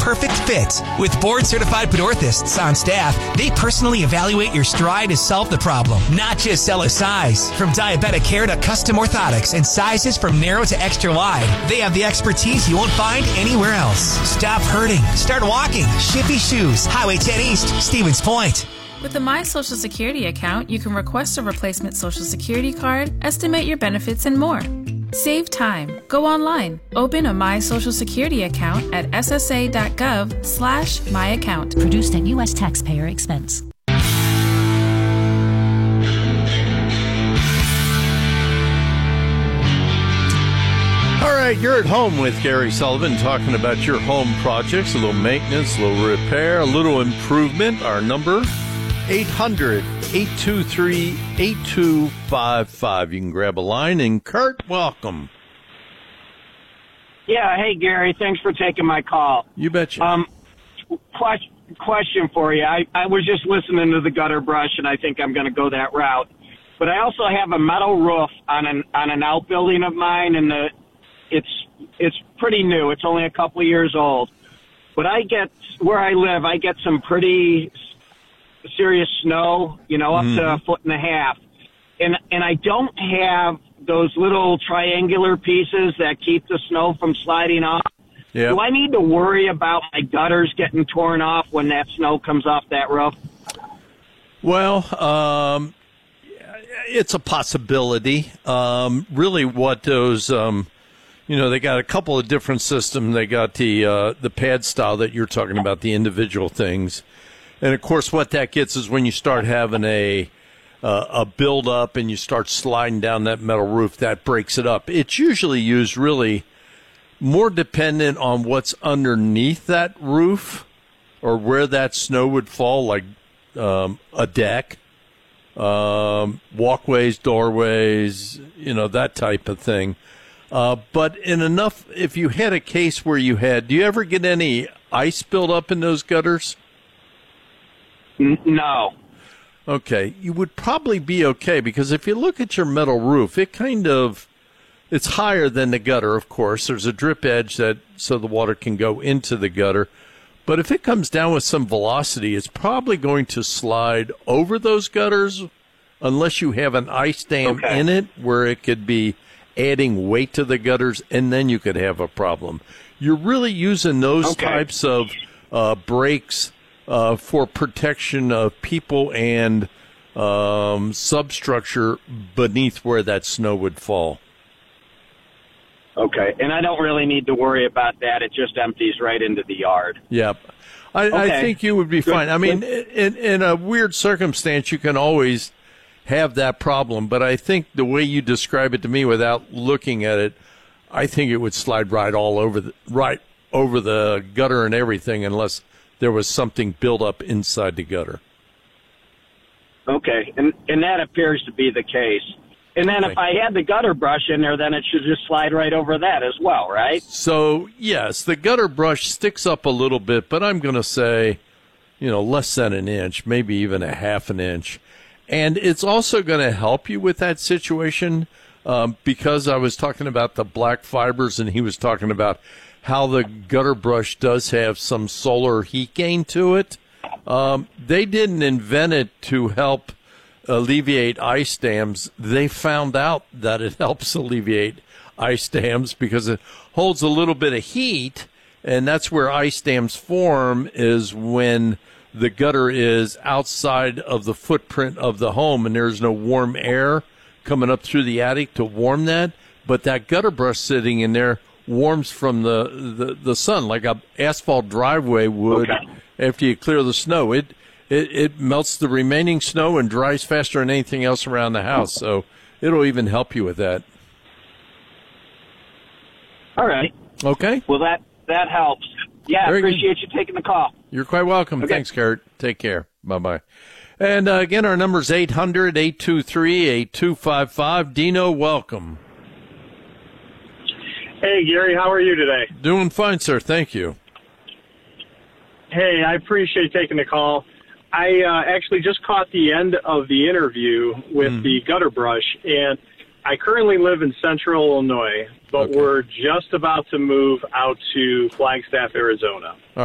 perfect fit. With board-certified podorthists on staff, they personally evaluate your stride to solve the problem, not just sell a size. From diabetic care to custom orthotics and sizes from narrow to extra wide, they have the expertise you won't find anywhere else. Stop hurting. Start walking. Shippy Shoes, Highway 10 East, Stevens Point. With the My Social Security account, you can request a replacement Social Security card, estimate your benefits, and more. Save time. Go online. Open a My Social Security account at ssa.gov/myaccount. Produced at U.S. taxpayer expense. All right, you're at home with Gary Sullivan talking about your home projects, a little maintenance, a little repair, a little improvement. Our number, 800-823-8255. You can grab a line. And Kurt, welcome. Yeah, hey, Gary. Thanks for taking my call. You betcha. Question for you. I was just listening to the gutter brush, and I think I'm going to go that route. But I also have a metal roof on an outbuilding of mine, and it's pretty new. It's only a couple of years old. But where I live, I get some pretty serious snow, up to 1.5 foot. And I don't have those little triangular pieces that keep the snow from sliding off. Yep. Do I need to worry about my gutters getting torn off when that snow comes off that roof? Well, it's a possibility. Really what those, they got a couple of different systems. They got the pad style that you're talking about, the individual things. And, of course, what that gets is when you start having a build-up and you start sliding down that metal roof, that breaks it up. It's usually used really more dependent on what's underneath that roof or where that snow would fall, like a deck, walkways, doorways, that type of thing. But if you had a case where do you ever get any ice build up in those gutters? No. Okay, you would probably be okay because if you look at your metal roof, it's higher than the gutter, of course. There's a drip edge so the water can go into the gutter. But if it comes down with some velocity, it's probably going to slide over those gutters unless you have an ice dam in it where it could be adding weight to the gutters, and then you could have a problem. You're really using those types of breaks for protection of people and substructure beneath where that snow would fall. Okay, and I don't really need to worry about that. It just empties right into the yard. Yep. I think you would be fine. I mean, in a weird circumstance, you can always have that problem, but I think the way you describe it to me without looking at it, I think it would slide right over the gutter and everything unless there was something built up inside the gutter. Okay, and that appears to be the case. And then if I had the gutter brush in there, then it should just slide right over that as well, right? So, yes, the gutter brush sticks up a little bit, but I'm going to say, less than an inch, maybe even a half an inch. And it's also going to help you with that situation because I was talking about the black fibers and he was talking about how the gutter brush does have some solar heat gain to it. They didn't invent it to help alleviate ice dams. They found out that it helps alleviate ice dams because it holds a little bit of heat, and that's where ice dams form is when the gutter is outside of the footprint of the home and there's no warm air coming up through the attic to warm that. But that gutter brush sitting in there warms from the sun like a asphalt driveway would after you clear the snow. It melts the remaining snow and dries faster than anything else around the house. So it'll even help you with that. All right. Okay. Well, that helps. Yeah, I appreciate you taking the call. You're quite welcome. Okay. Thanks, Kurt. Take care. Bye-bye. And again, our number is 800-823-8255. Dino, welcome. Hey, Gary, how are you today? Doing fine, sir. Thank you. Hey, I appreciate taking the call. I actually just caught the end of the interview with the gutter brush, and I currently live in central Illinois, but we're just about to move out to Flagstaff, Arizona.